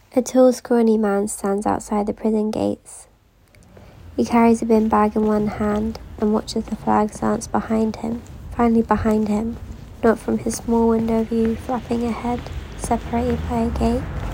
A tall, scrawny man stands outside the prison gates. He carries a bin bag in one hand and watches the flags dance behind him. Finally behind him, not from his small window view, flapping ahead, separated by a gate.